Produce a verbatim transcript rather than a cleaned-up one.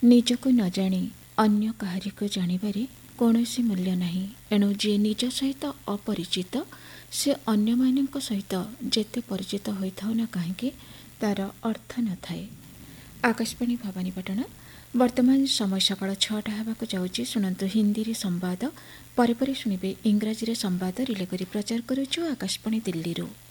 ନିଜକୁ ନ ଜାଣି ଅନ୍ୟ କାହାରିକୁ ଜାଣିବାରେ କୌଣସି ମୂଲ୍ୟ ନାହିଁ। ଏଣୁ ଯିଏ ନିଜ ସହିତ ଅପରିଚିତ ସେ ଅନ୍ୟମାନଙ୍କ ସହିତ ଯେତେ ପରିଚିତ ହୋଇଥାଉ ନା କାହିଁକି ତାର ଅର୍ଥ ନଥାଏ। ଆକାଶବାଣୀ ଭବାନୀପାଟଣା। ବର୍ତ୍ତମାନ ସମୟ ସକାଳ ଛଅଟା ହେବାକୁ ଯାଉଛି। ଶୁଣନ୍ତୁ ହିନ୍ଦୀରେ ସମ୍ବାଦ, ପରେ ପରେ ଶୁଣିବେ ଇଂରାଜୀରେ ସମ୍ବାଦ ରିଲେ କରି ପ୍ରଚାର କରୁଛୁ ଆକାଶବାଣୀ ଦିଲ୍ଲୀରୁ।